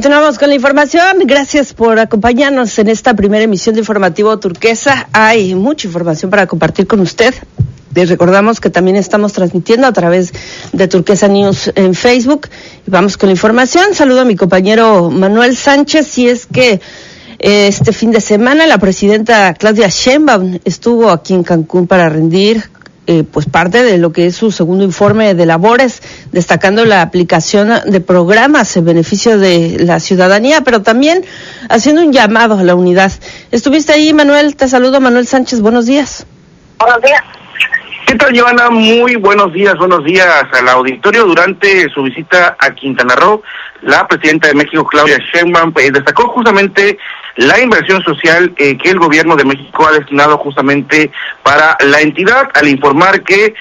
Continuamos con la información. Gracias por acompañarnos en esta primera emisión de Informativo Turquesa. Hay mucha información para compartir con usted. Les recordamos que también estamos transmitiendo a través de Turquesa News en Facebook. Y vamos con la información. Saludo a mi compañero Manuel Sánchez. Y es que este fin de semana la presidenta Claudia Sheinbaum estuvo aquí en Cancún para rendir pues parte de lo que es su segundo informe de labores, destacando la aplicación de programas en beneficio de la ciudadanía, pero también haciendo un llamado a la unidad. ¿Estuviste ahí, Manuel? Te saludo, Manuel Sánchez. Buenos días. Buenos días. ¿Qué tal, Joana? Muy buenos días al auditorio. Durante su visita a Quintana Roo, la presidenta de México, Claudia Sheinbaum, destacó justamente la inversión social que el gobierno de México ha destinado justamente para la entidad, al informar que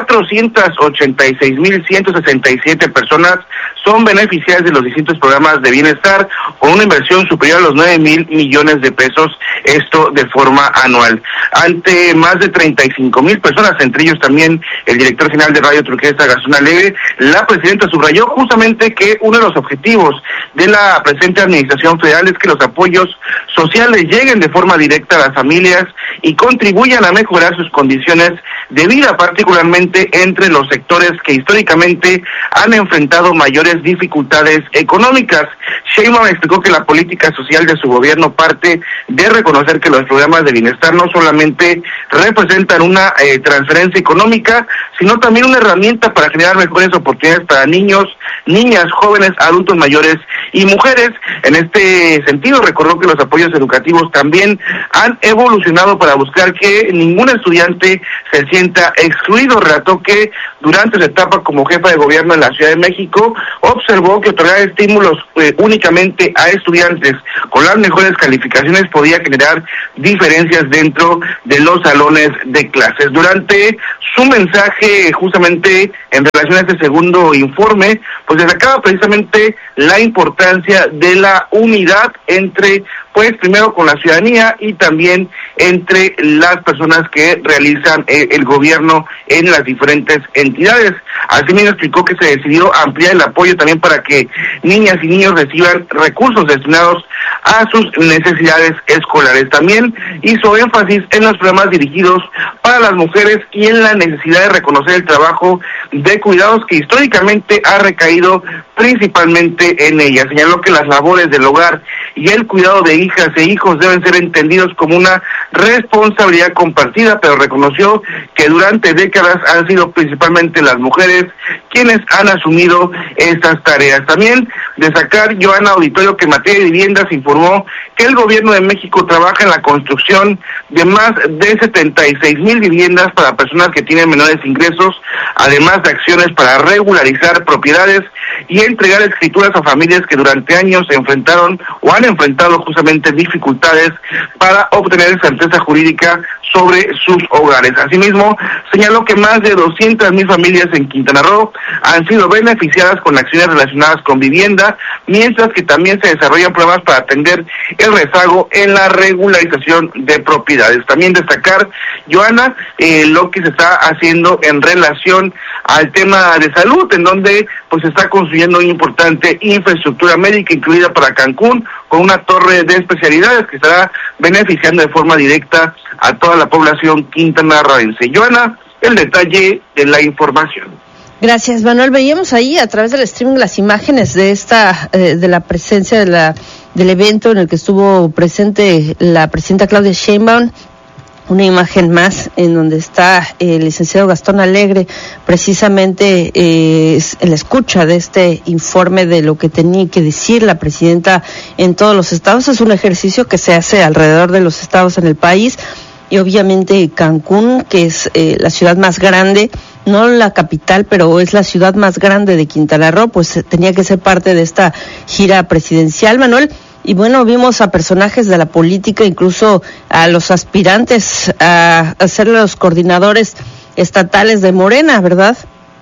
486,167 personas son beneficiarias de los distintos programas de bienestar, con una inversión superior a los 9,000 millones de pesos, esto de forma anual. Ante más de 35,000 personas, entre ellos también el director general de Radio Turquesa, Gastón Alegre, la presidenta subrayó justamente que uno de los objetivos de la presente administración federal es que los apoyos sociales lleguen de forma directa a las familias y contribuyan a mejorar sus condiciones de vida, particularmente entre los sectores que históricamente han enfrentado mayores dificultades económicas. Sheinbaum explicó que la política social de su gobierno parte de reconocer que los programas de bienestar no solamente representan una transferencia económica, sino también una herramienta para generar mejores oportunidades para niños, niñas, jóvenes, adultos mayores y mujeres. En este sentido, recordó que los apoyos educativos también han evolucionado para buscar que ningún estudiante se sienta excluido. Relató que durante su etapa como jefa de gobierno en la Ciudad de México, observó que otorgar estímulos únicamente a estudiantes con las mejores calificaciones podía generar diferencias dentro de los salones de clases. Durante su mensaje justamente en relación a este segundo informe, pues destacaba precisamente la importancia de la unidad entre, pues primero con la ciudadanía y también entre las personas que realizan el gobierno en las diferentes entidades. Asimismo explicó que se decidió ampliar el apoyo también para que niñas y niños reciban recursos destinados a sus necesidades escolares. También hizo énfasis en los programas dirigidos para las mujeres y en la necesidad de reconocer el trabajo de cuidados que históricamente ha recaído principalmente en ellas. Señaló que las labores del hogar y el cuidado de hijas e hijos deben ser entendidos como una responsabilidad compartida, pero reconoció que durante décadas han sido principalmente las mujeres quienes han asumido estas tareas. También destacar, Joana, auditorio, que en materia de viviendas informó que el gobierno de México trabaja en la construcción de más de 76,000 viviendas para personas que tienen menores ingresos, además de acciones para regularizar propiedades y entregar escrituras a familias que durante años se enfrentaron o han enfrentado justamente dificultades para obtener certeza jurídica sobre sus hogares. Asimismo, señaló que más de 200,000 familias en Quintana Roo han sido beneficiadas con acciones relacionadas con vivienda, mientras que también se desarrollan programas para atender el rezago en la regularización de propiedades. También destacar, Joana, lo que se está haciendo en relación al tema de salud, en donde pues se está construyendo una importante infraestructura médica incluida para Cancún, con una torre de especialidades que estará beneficiando de forma directa a toda la población quintanarroense. Joana, el detalle de la información. Gracias, Manuel. Veíamos ahí a través del streaming las imágenes de de la presencia del evento en el que estuvo presente la presidenta Claudia Sheinbaum. Una imagen más en donde está el licenciado Gastón Alegre, precisamente en la escucha de este informe de lo que tenía que decir la presidenta en todos los estados. Es un ejercicio que se hace alrededor de los estados en el país, y obviamente Cancún, que es la ciudad más grande, no la capital, pero es la ciudad más grande de Quintana Roo, pues tenía que ser parte de esta gira presidencial, Manuel. Y bueno, vimos a personajes de la política, incluso a los aspirantes a ser los coordinadores estatales de Morena, ¿verdad?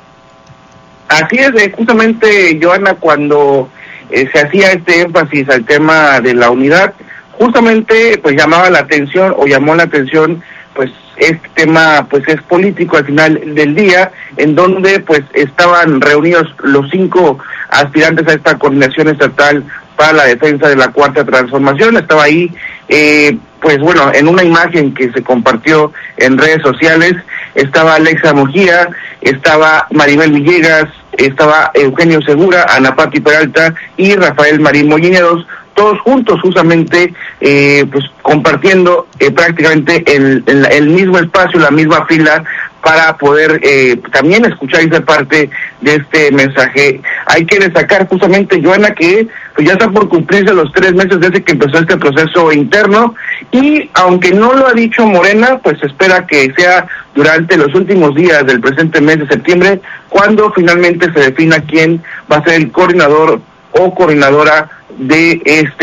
Así es, justamente, Joana, cuando se hacía este énfasis al tema de la unidad, justamente pues llamó la atención, pues este tema pues es político al final del día, en donde pues estaban reunidos los 5 aspirantes a esta coordinación estatal para la defensa de la Cuarta Transformación. Estaba ahí, pues bueno, en una imagen que se compartió en redes sociales, estaba Alexa Mujía, estaba Maribel Villegas, estaba Eugenio Segura, Ana Pati Peralta y Rafael Marín Mollineros, todos juntos justamente pues compartiendo prácticamente el mismo espacio, la misma fila, para poder también escuchar esa parte de este mensaje. Hay que destacar justamente, Joana, que pues ya está por cumplirse los 3 meses desde que empezó este proceso interno, y aunque no lo ha dicho Morena, pues se espera que sea durante los últimos días del presente mes de septiembre cuando finalmente se defina quién va a ser el coordinador o coordinadora de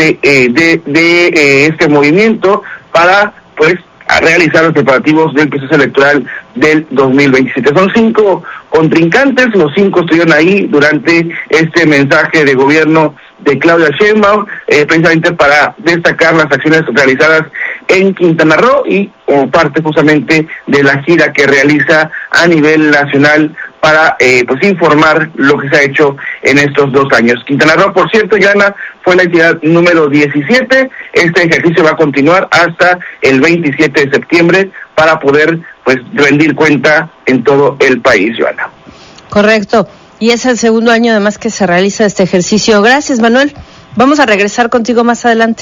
este movimiento para pues a realizar los preparativos del proceso electoral del 2027. Son 5 contrincantes, los 5 estuvieron ahí durante este mensaje de gobierno de Claudia Sheinbaum, precisamente para destacar las acciones realizadas en Quintana Roo y como parte justamente de la gira que realiza a nivel nacional para pues informar lo que se ha hecho en estos 2 años. Quintana Roo, por cierto, Yana, fue la entidad número 17. Este ejercicio va a continuar hasta el 27 de septiembre para poder pues rendir cuenta en todo el país, Yana. Correcto. Y es el segundo año además que se realiza este ejercicio. Gracias, Manuel. Vamos a regresar contigo más adelante.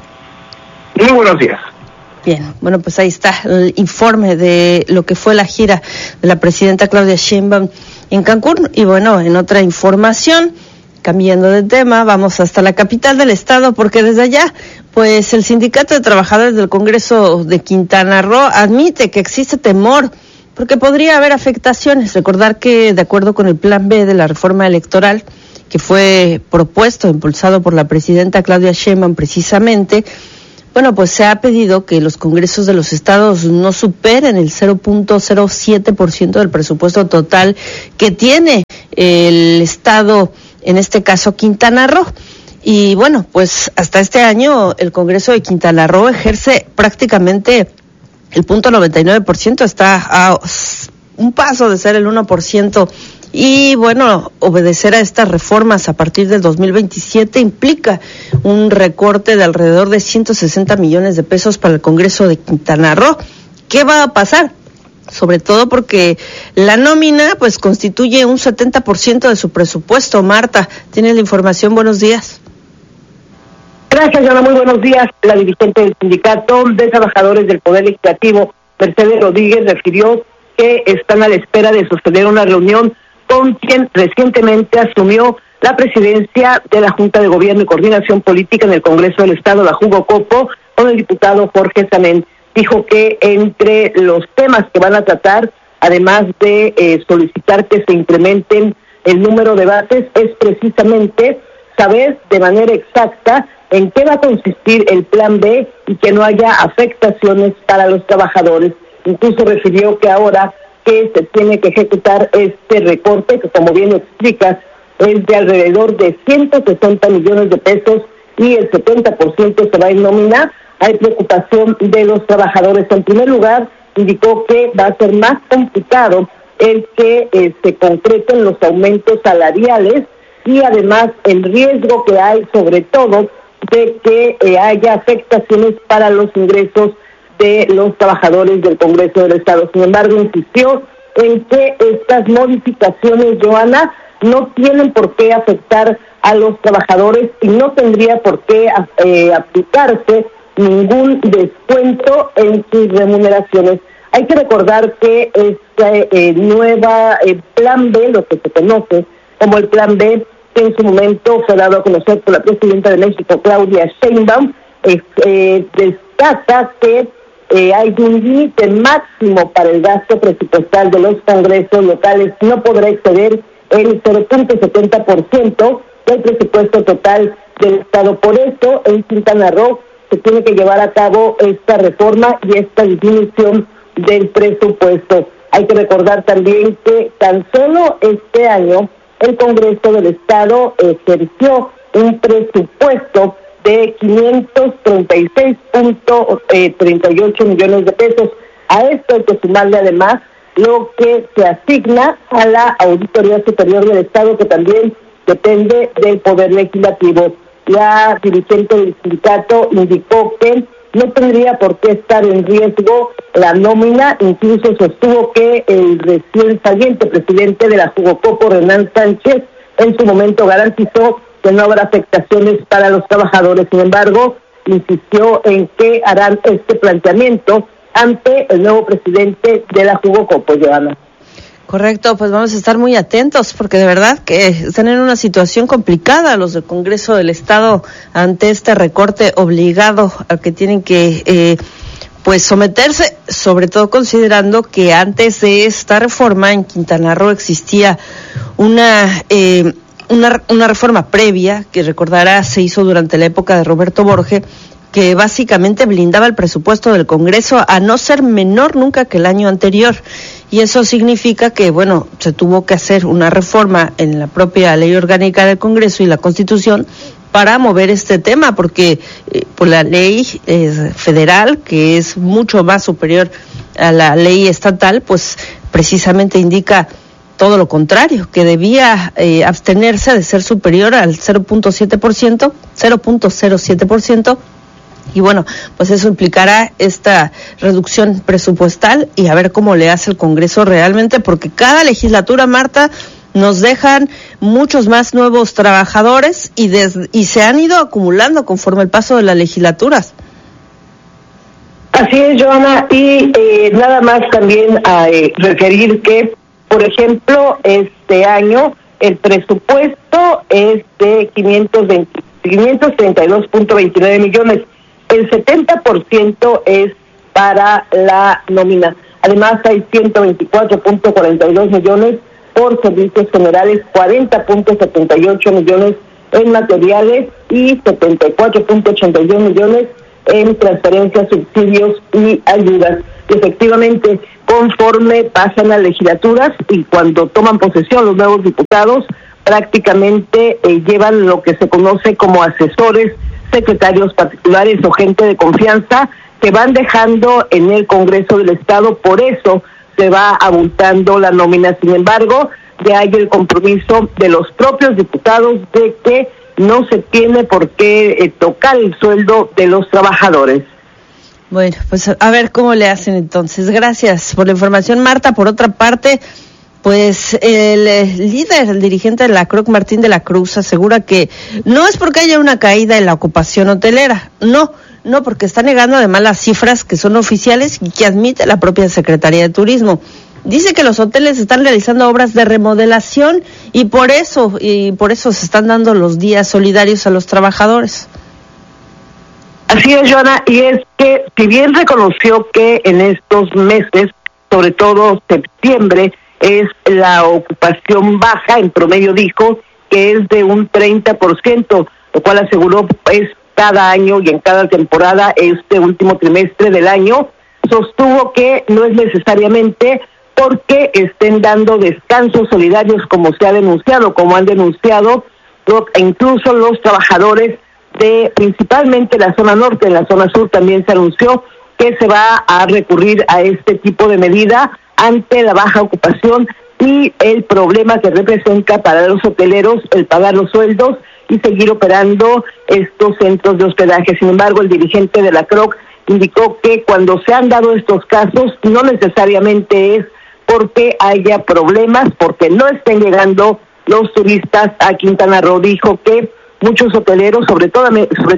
Muy buenos días. Bien, bueno, pues ahí está el informe de lo que fue la gira de la presidenta Claudia Sheinbaum en Cancún. Y bueno, en otra información, cambiando de tema, vamos hasta la capital del estado, porque desde allá, pues el Sindicato de Trabajadores del Congreso de Quintana Roo admite que existe temor porque podría haber afectaciones. Recordar que de acuerdo con el plan B de la reforma electoral que fue propuesto, impulsado por la presidenta Claudia Sheinbaum precisamente, bueno, pues se ha pedido que los congresos de los estados no superen el 0.07% del presupuesto total que tiene el estado, en este caso Quintana Roo. Y bueno, pues hasta este año el Congreso de Quintana Roo ejerce prácticamente el 0.99%, está a un paso de ser el 1%. Y bueno, obedecer a estas reformas a partir del 2027 implica un recorte de alrededor de 160 millones de pesos para el Congreso de Quintana Roo. ¿Qué va a pasar? Sobre todo porque la nómina pues constituye un 70% de su presupuesto. Marta, ¿tienes la información? Buenos días. Gracias, Ana. Muy buenos días. La dirigente del Sindicato de Trabajadores del Poder Legislativo, Mercedes Rodríguez, refirió que están a la espera de sostener una reunión con quien recientemente asumió la presidencia de la Junta de Gobierno y Coordinación Política en el Congreso del Estado, la Jugo Copo, con el diputado Jorge Sanén. Dijo que entre los temas que van a tratar, además de solicitar que se incrementen el número de debates, es precisamente saber de manera exacta en qué va a consistir el plan B y que no haya afectaciones para los trabajadores. Incluso refirió que ahora que se tiene que ejecutar este recorte, que como bien explicas, es de alrededor de 160 millones de pesos y el 70% se va en nómina, hay preocupación de los trabajadores. En primer lugar, indicó que va a ser más complicado el que se concreten los aumentos salariales y además el riesgo que hay sobre todo de que haya afectaciones para los ingresos de los trabajadores del Congreso del Estado. Sin embargo, insistió en que estas modificaciones, Joana, no tienen por qué afectar a los trabajadores y no tendría por qué aplicarse ningún descuento en sus remuneraciones. Hay que recordar que este nueva plan B, lo que se conoce como el plan B, que en su momento fue dado a conocer por la presidenta de México, Claudia Sheinbaum, destaca que hay un límite máximo para el gasto presupuestal de los congresos locales, no podrá exceder el 0.70% del presupuesto total del Estado. Por eso, en Quintana Roo se tiene que llevar a cabo esta reforma y esta disminución del presupuesto. Hay que recordar también que tan solo este año el Congreso del Estado ejerció un presupuesto de 536.38 millones de pesos. A esto hay que sumarle además lo que se asigna a la Auditoría Superior del Estado, que también depende del Poder Legislativo. la dirigente del sindicato indicó que no tendría por qué estar en riesgo la nómina. Incluso sostuvo que el recién saliente presidente de la Jugocopo, Renan Sánchez, en su momento garantizó que no habrá afectaciones para los trabajadores. Sin embargo, insistió en que harán este planteamiento ante el nuevo presidente de la Jugocopo, Joana. Correcto, pues vamos a estar muy atentos porque de verdad que están en una situación complicada los del Congreso del Estado ante este recorte obligado al que tienen que pues someterse, sobre todo considerando que antes de esta reforma en Quintana Roo existía una reforma previa que recordará se hizo durante la época de Roberto Borge, que básicamente blindaba el presupuesto del Congreso a no ser menor nunca que el año anterior. Y eso significa que, bueno, se tuvo que hacer una reforma en la propia ley orgánica del Congreso y la Constitución para mover este tema, porque por la ley federal, que es mucho más superior a la ley estatal, pues precisamente indica todo lo contrario, que debía abstenerse de ser superior al 0.07%, y bueno, pues eso implicará esta reducción presupuestal y a ver cómo le hace el Congreso realmente, porque cada legislatura, Marta, nos dejan muchos más nuevos trabajadores y se han ido acumulando conforme el paso de las legislaturas. Así es, Joana, y nada más también a referir que, por ejemplo, este año el presupuesto es de 532.29 millones. El 70% es para la nómina. Además, hay 124.42 millones por servicios generales, 40.78 millones en materiales y 74.82 millones en transferencias, subsidios y ayudas. Y efectivamente, conforme pasan las legislaturas y cuando toman posesión los nuevos diputados, prácticamente llevan lo que se conoce como asesores, secretarios particulares o gente de confianza que van dejando en el Congreso del Estado. Por eso se va abultando la nómina. Sin embargo, ya hay el compromiso de los propios diputados de que no se tiene por qué tocar el sueldo de los trabajadores. Bueno, pues a ver cómo le hacen entonces. Gracias por la información, Marta. Por otra parte, pues el dirigente de la CROC, Martín de la Cruz, asegura que no es porque haya una caída en la ocupación hotelera, no, porque está negando además las cifras que son oficiales y que admite la propia Secretaría de Turismo. Dice que los hoteles están realizando obras de remodelación y por eso se están dando los días solidarios a los trabajadores. Así es, Joana, y es que si bien reconoció que en estos meses, sobre todo septiembre, es la ocupación baja, en promedio dijo que es de un 30%, lo cual aseguró es cada año y en cada temporada este último trimestre del año. Sostuvo que no es necesariamente porque estén dando descansos solidarios como se ha denunciado, como han denunciado incluso los trabajadores de principalmente la zona norte. En la zona sur también se anunció que se va a recurrir a este tipo de medida ante la baja ocupación y el problema que representa para los hoteleros el pagar los sueldos y seguir operando estos centros de hospedaje. Sin embargo, el dirigente de la CROC indicó que cuando se han dado estos casos no necesariamente es porque haya problemas, porque no estén llegando los turistas a Quintana Roo. Dijo que muchos hoteleros, sobre todo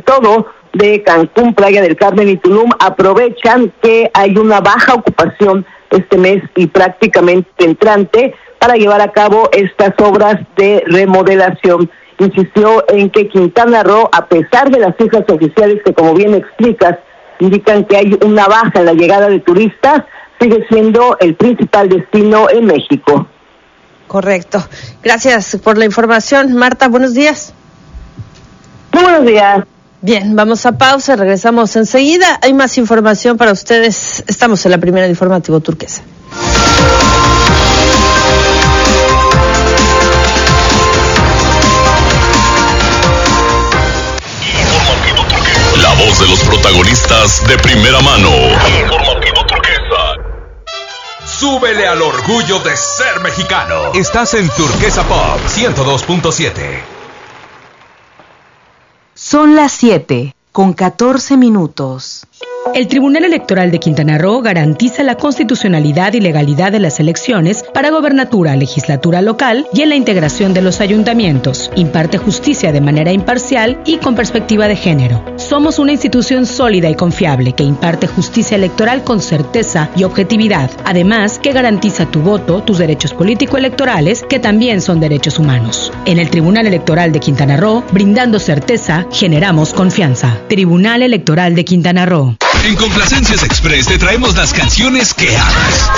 de Cancún, Playa del Carmen y Tulum, aprovechan que hay una baja ocupación este mes y prácticamente entrante para llevar a cabo estas obras de remodelación. Insistió en que Quintana Roo, a pesar de las cifras oficiales que, como bien explicas, indican que hay una baja en la llegada de turistas, sigue siendo el principal destino en México. Correcto. Gracias por la información, Marta. Buenos días. Muy buenos días. Bien, vamos a pausa, regresamos enseguida. Hay más información para ustedes. Estamos en la primera de Informativo Turquesa. La voz de los protagonistas de primera mano. Informativo Turquesa. Súbele al orgullo de ser mexicano. Estás en Turquesa Pop 102.7. Son las 7:14. El Tribunal Electoral de Quintana Roo garantiza la constitucionalidad y legalidad de las elecciones para gobernatura, legislatura local y en la integración de los ayuntamientos. Imparte justicia de manera imparcial y con perspectiva de género. Somos una institución sólida y confiable que imparte justicia electoral con certeza y objetividad. Además, que garantiza tu voto, tus derechos político-electorales, que también son derechos humanos. En el Tribunal Electoral de Quintana Roo, brindando certeza, generamos confianza. Tribunal Electoral de Quintana Roo. En Complacencias Express te traemos las canciones que amas,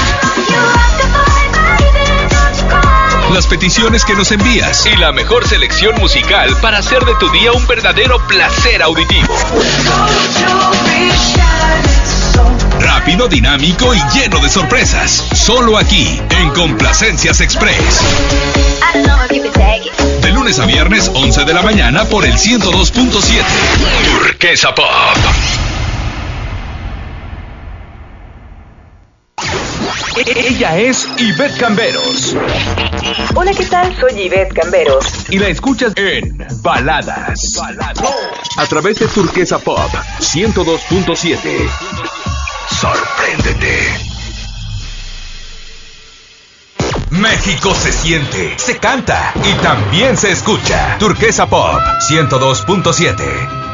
las peticiones que nos envías y la mejor selección musical para hacer de tu día un verdadero placer auditivo. Rápido, dinámico y lleno de sorpresas. Solo aquí, en Complacencias Express. De lunes a viernes, 11 de la mañana por el 102.7. Turquesa Pop. Ella es Ivette Camberos. Hola, ¿qué tal? Soy Ivette Camberos. Y la escuchas en Baladas. A través de Turquesa Pop 102.7. Sorpréndete. México se siente, se canta y también se escucha. Turquesa Pop 102.7.